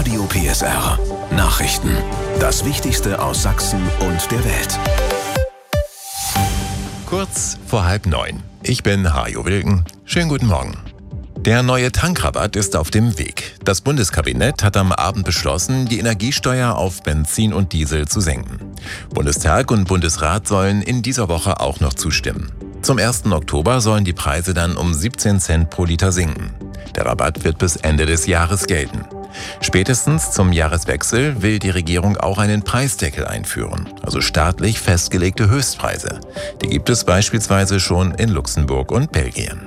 Radio PSR. Nachrichten. Das Wichtigste aus Sachsen und der Welt. Kurz vor 8:30. Ich bin Hajo Wilken. Schönen guten Morgen. Der neue Tankrabatt ist auf dem Weg. Das Bundeskabinett hat am Abend beschlossen, die Energiesteuer auf Benzin und Diesel zu senken. Bundestag und Bundesrat sollen in dieser Woche auch noch zustimmen. Zum 1. Oktober sollen die Preise dann um 17 Cent pro Liter sinken. Der Rabatt wird bis Ende des Jahres gelten. Spätestens zum Jahreswechsel will die Regierung auch einen Preisdeckel einführen, also staatlich festgelegte Höchstpreise. Die gibt es beispielsweise schon in Luxemburg und Belgien.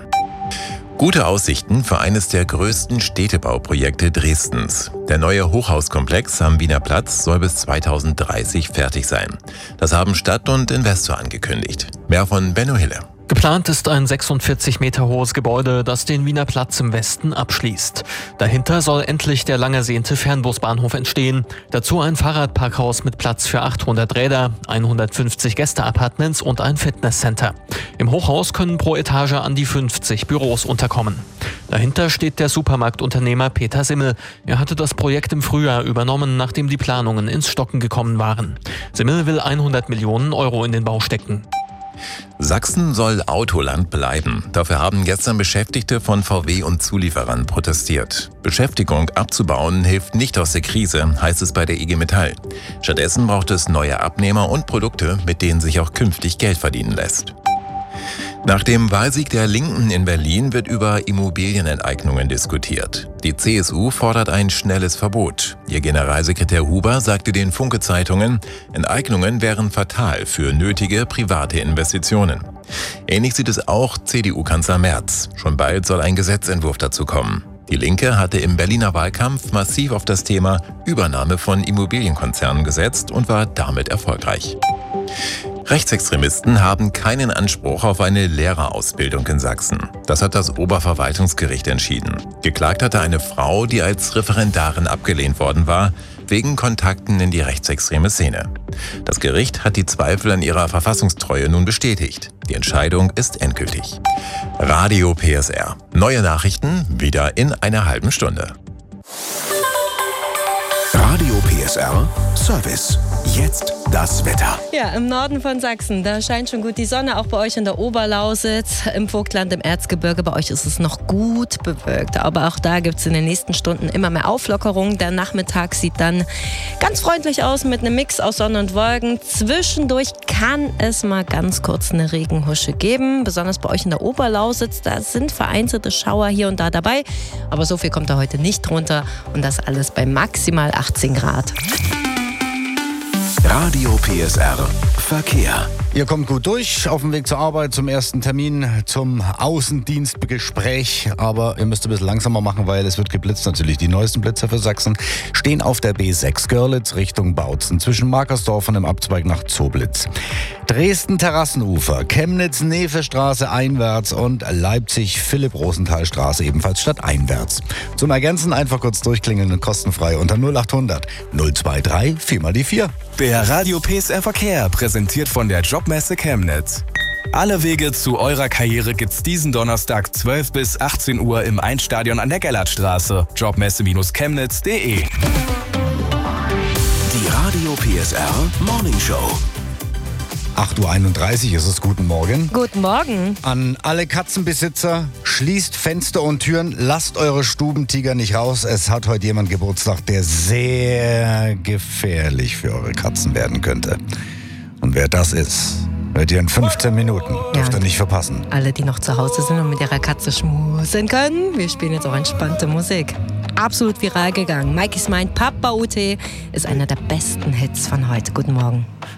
Gute Aussichten für eines der größten Städtebauprojekte Dresdens. Der neue Hochhauskomplex am Wiener Platz soll bis 2030 fertig sein. Das haben Stadt und Investor angekündigt. Mehr von Benno Hille. Geplant ist ein 46 Meter hohes Gebäude, das den Wiener Platz im Westen abschließt. Dahinter soll endlich der lang ersehnte Fernbusbahnhof entstehen. Dazu ein Fahrradparkhaus mit Platz für 800 Räder, 150 Gästeapartments und ein Fitnesscenter. Im Hochhaus können pro Etage an die 50 Büros unterkommen. Dahinter steht der Supermarktunternehmer Peter Simmel. Er hatte das Projekt im Frühjahr übernommen, nachdem die Planungen ins Stocken gekommen waren. Simmel will 100 Millionen Euro in den Bau stecken. Sachsen soll Autoland bleiben. Dafür haben gestern Beschäftigte von VW und Zulieferern protestiert. Beschäftigung abzubauen hilft nicht aus der Krise, heißt es bei der IG Metall. Stattdessen braucht es neue Abnehmer und Produkte, mit denen sich auch künftig Geld verdienen lässt. Nach dem Wahlsieg der Linken in Berlin wird über Immobilienenteignungen diskutiert. Die CSU fordert ein schnelles Verbot. Ihr Generalsekretär Huber sagte den Funke-Zeitungen, Enteignungen wären fatal für nötige private Investitionen. Ähnlich sieht es auch CDU-Kanzler Merz. Schon bald soll ein Gesetzentwurf dazu kommen. Die Linke hatte im Berliner Wahlkampf massiv auf das Thema Übernahme von Immobilienkonzernen gesetzt und war damit erfolgreich. Rechtsextremisten haben keinen Anspruch auf eine Lehrerausbildung in Sachsen. Das hat das Oberverwaltungsgericht entschieden. Geklagt hatte eine Frau, die als Referendarin abgelehnt worden war, wegen Kontakten in die rechtsextreme Szene. Das Gericht hat die Zweifel an ihrer Verfassungstreue nun bestätigt. Die Entscheidung ist endgültig. Radio PSR. Neue Nachrichten wieder in einer halben Stunde. Radio PSR Service. Jetzt das Wetter. Ja, im Norden von Sachsen, da scheint schon gut die Sonne, auch bei euch in der Oberlausitz, im Vogtland, im Erzgebirge. Bei euch ist es noch gut bewölkt, aber auch da gibt es in den nächsten Stunden immer mehr Auflockerung. Der Nachmittag sieht dann ganz freundlich aus mit einem Mix aus Sonne und Wolken. Zwischendurch kann es mal ganz kurz eine Regenhusche geben, besonders bei euch in der Oberlausitz. Da sind vereinzelte Schauer hier und da dabei, aber so viel kommt da heute nicht runter und das alles bei maximal 18 Grad. Radio PSR Verkehr. Ihr kommt gut durch, auf dem Weg zur Arbeit, zum ersten Termin, zum Außendienstgespräch. Aber ihr müsst ein bisschen langsamer machen, weil es wird geblitzt natürlich. Die neuesten Blitzer für Sachsen stehen auf der B6 Görlitz Richtung Bautzen, zwischen Markersdorf und dem Abzweig nach Zoblitz. Dresden-Terrassenufer, Chemnitz-Nefe-Straße einwärts und Leipzig-Philipp-Rosenthal-Straße ebenfalls stadteinwärts. Zum Ergänzen einfach kurz durchklingeln und kostenfrei unter 0800 023 4 mal die 4. Der Radio PSR Verkehr, präsentiert von der Jobmesse Chemnitz. Alle Wege zu eurer Karriere gibt's diesen Donnerstag 12 bis 18 Uhr im Einstadion an der Gellertstraße. Jobmesse-chemnitz.de. Die Radio PSR Morning Show. 8:31 Uhr ist es. Guten Morgen. Guten Morgen. An alle Katzenbesitzer, schließt Fenster und Türen, lasst eure Stubentiger nicht raus. Es hat heute jemand Geburtstag, der sehr gefährlich für eure Katzen werden könnte. Und wer das ist, hört ihr in 15 Minuten. Dürft ihr nicht verpassen. Alle, die noch zu Hause sind und mit ihrer Katze schmusen können, wir spielen jetzt auch entspannte Musik. Absolut viral gegangen. Mikey's Mind, Papa Ute, ist einer der besten Hits von heute. Guten Morgen.